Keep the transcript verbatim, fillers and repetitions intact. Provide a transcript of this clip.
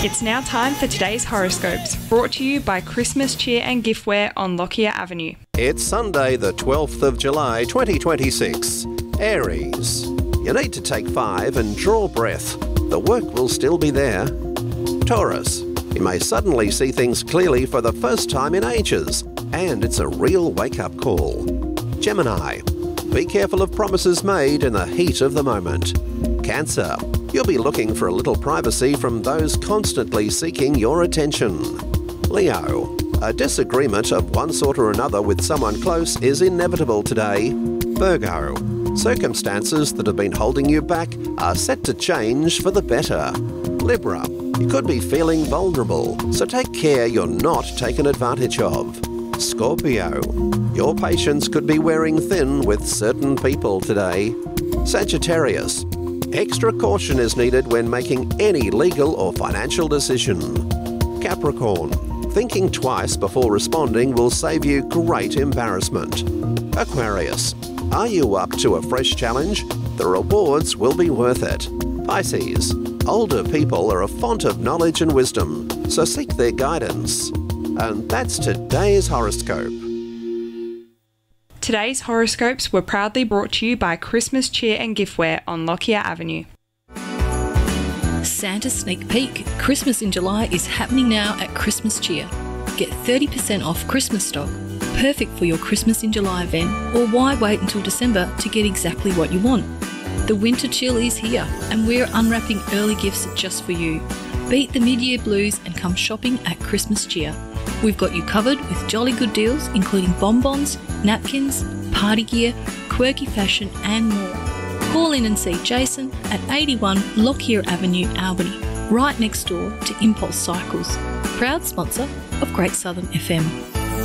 It's now time for today's horoscopes, brought to you by Christmas Cheer and Giftware on Lockyer Avenue. It's Sunday the twelfth of July twenty twenty-six. Aries. You need to take five and draw breath. The work will still be there. Taurus. You may suddenly see things clearly for the first time in ages, and it's a real wake-up call. Gemini. Be careful of promises made in the heat of the moment. Cancer. You'll be looking for a little privacy from those constantly seeking your attention. Leo. A disagreement of one sort or another with someone close is inevitable today. Virgo. Circumstances that have been holding you back are set to change for the better. Libra. You could be feeling vulnerable, so take care you're not taken advantage of. Scorpio. Your patience could be wearing thin with certain people today. Sagittarius. Extra caution is needed when making any legal or financial decision. Capricorn. Thinking twice before responding will save you great embarrassment. Aquarius. Are you up to a fresh challenge? The rewards will be worth it. Pisces. Older people are a font of knowledge and wisdom, so seek their guidance. And that's today's horoscope. Today's horoscopes were proudly brought to you by Christmas Cheer and Giftware on Lockyer Avenue. Santa Sneak Peek. Christmas in July is happening now at Christmas Cheer. Get thirty percent off Christmas stock. Perfect for your Christmas in July event, or why wait until December to get exactly what you want? The winter chill is here, and we're unwrapping early gifts just for you. Beat the mid-year blues and come shopping at Christmas Cheer. We've got you covered with jolly good deals, including bonbons, napkins, party gear, quirky fashion and more. Call in and see Jason at eighty-one Lockyer Avenue, Albany, right next door to Impulse Cycles, proud sponsor of Great Southern F M.